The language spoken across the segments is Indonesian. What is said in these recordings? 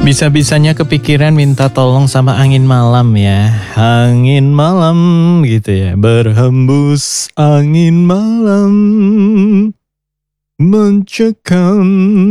Bisa-bisanya kepikiran minta tolong sama angin malam ya. Angin malam gitu ya. Berhembus angin malam mencekam.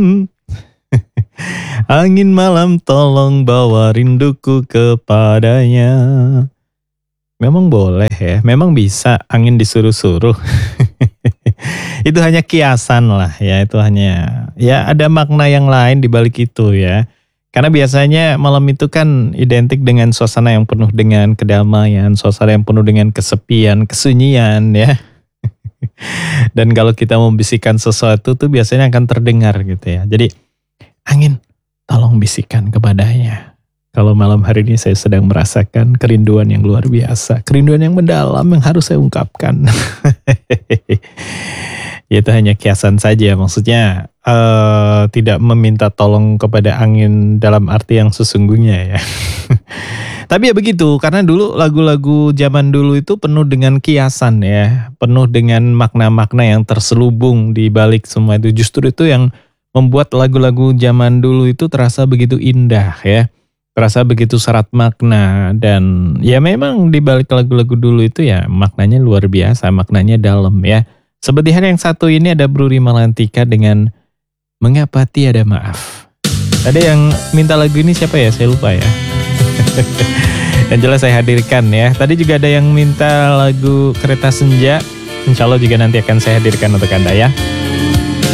Angin malam tolong bawa rinduku kepadanya. Memang boleh ya, memang bisa angin disuruh-suruh. Itu hanya kiasan lah ya, itu hanya ya ada makna yang lain di balik itu ya. Karena biasanya malam itu kan identik dengan suasana yang penuh dengan kedamaian, suasana yang penuh dengan kesepian, kesunyian ya. Dan kalau kita membisikkan sesuatu tuh biasanya akan terdengar gitu ya. Jadi angin tolong bisikan kepadanya. Kalau malam hari ini saya sedang merasakan kerinduan yang luar biasa. Kerinduan yang mendalam yang harus saya ungkapkan. Ya itu hanya kiasan saja. Maksudnya tidak meminta tolong kepada angin dalam arti yang sesungguhnya ya. Tapi ya begitu. Karena dulu lagu-lagu zaman dulu itu penuh dengan kiasan ya. Penuh dengan makna-makna yang terselubung di balik semua itu. Justru itu yang membuat lagu-lagu zaman dulu itu terasa begitu indah ya. Terasa begitu syarat makna dan ya memang di balik lagu-lagu dulu itu ya maknanya luar biasa, maknanya dalam ya. Seperti hal yang satu ini ada Bruri Malantika dengan Mengapa Tiada Maaf. Ada yang minta lagu ini siapa ya? Saya lupa ya. Yang jelas saya hadirkan ya. Tadi juga ada yang minta lagu Kereta Senja. Insya Allah juga nanti akan saya hadirkan untuk Anda ya.